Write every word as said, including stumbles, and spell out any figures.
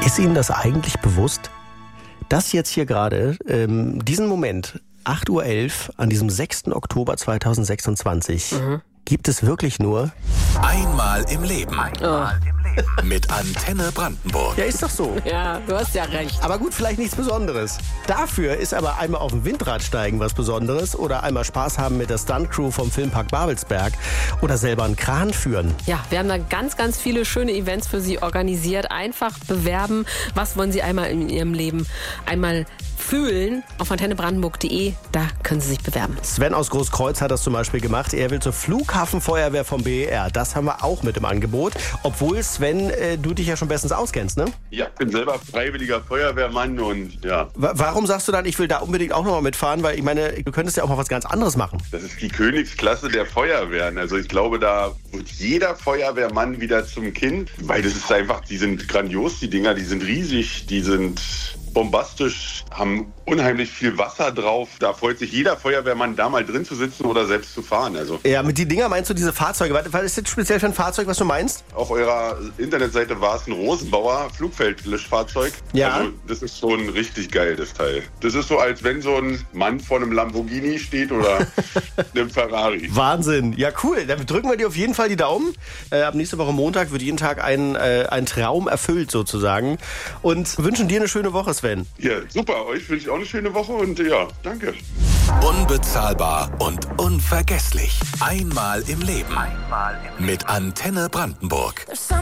Ist Ihnen das eigentlich bewusst? Das jetzt hier gerade, ähm, diesen Moment, acht Uhr elf an diesem sechsten Oktober zweitausendsechsundzwanzig, mhm. gibt es wirklich nur einmal im Leben. Einmal im Leben. Mit Antenne Brandenburg. Ja, ist doch so. Ja, du hast ja recht. Aber gut, vielleicht nichts Besonderes. Dafür ist aber einmal auf dem Windrad steigen was Besonderes oder einmal Spaß haben mit der Stunt-Crew vom Filmpark Babelsberg oder selber einen Kran führen. Ja, wir haben da ganz, ganz viele schöne Events für Sie organisiert. Einfach bewerben. Was wollen Sie einmal in Ihrem Leben einmal fühlen? Auf antenne brandenburg punkt de, da können Sie sich bewerben. Sven aus Großkreuz hat das zum Beispiel gemacht. Er will zur Flughafenfeuerwehr vom B E R. Das haben wir auch mit im Angebot. Obwohl, Sven, äh, du dich ja schon bestens auskennst, ne? Ja, ich bin selber freiwilliger Feuerwehrmann und ja. W- warum sagst du dann, ich will da unbedingt auch nochmal mitfahren? Weil ich meine, du könntest ja auch mal was ganz anderes machen. Das ist die Königsklasse der Feuerwehren. Also ich glaube, da wird jeder Feuerwehrmann wieder zum Kind. Weil das ist einfach, die sind grandios, die Dinger, die sind riesig, die sind bombastisch, haben unheimlich viel Wasser drauf. Da freut sich jeder Feuerwehrmann, da mal drin zu sitzen oder selbst zu fahren. Also ja, mit die Dinger meinst du diese Fahrzeuge? Was ist jetzt speziell für ein Fahrzeug, was du meinst? auf eurer Internetseite war es ein Rosenbauer Flugfeldlöschfahrzeug. Ja. Also das ist schon richtig geil, das Teil. Das ist so, als wenn so ein Mann vor einem Lamborghini steht oder einem Ferrari. Wahnsinn. Ja, cool. Dann drücken wir dir auf jeden Fall die Daumen. Äh, ab nächste Woche Montag wird jeden Tag ein, äh, ein Traum erfüllt sozusagen. Und wünschen dir eine schöne Woche, Sven. Ja, super. Euch wünsche ich auch eine schöne Woche und ja, danke. Unbezahlbar und unvergesslich. Einmal im Leben. Einmal im Leben. Mit Antenne Brandenburg.